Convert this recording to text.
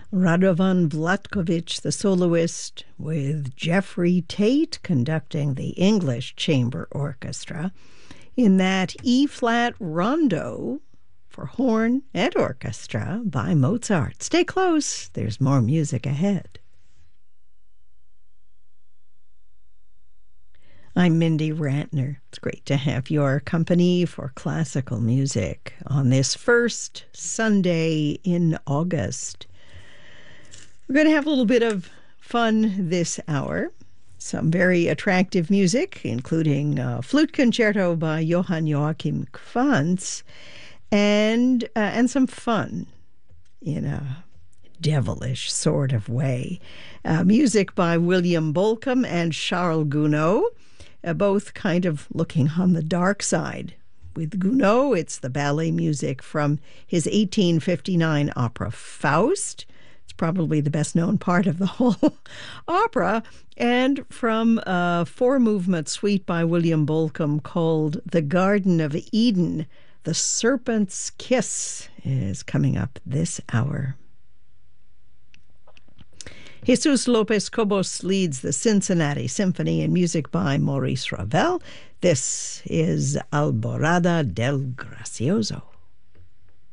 Radovan Vlatkovich, the soloist, with Jeffrey Tate conducting the English Chamber Orchestra in that E-flat rondo for horn and orchestra by Mozart. Stay close, there's more music ahead. I'm Mindy Rantner. It's great to have your company for classical music on this first Sunday in August. We're going to have a little bit of fun this hour. Some very attractive music, including a flute concerto by Johann Joachim Quantz, and some fun in a devilish sort of way. Music by William Bolcom and Charles Gounod, both kind of looking on the dark side. With Gounod, it's the ballet music from his 1859 opera Faust. It's probably the best known part of the whole opera. And from a four-movement suite by William Bolcom called The Garden of Eden, The Serpent's Kiss is coming up this hour. Jesus Lopez Cobos leads the Cincinnati Symphony in music by Maurice Ravel. This is Alborada del Gracioso.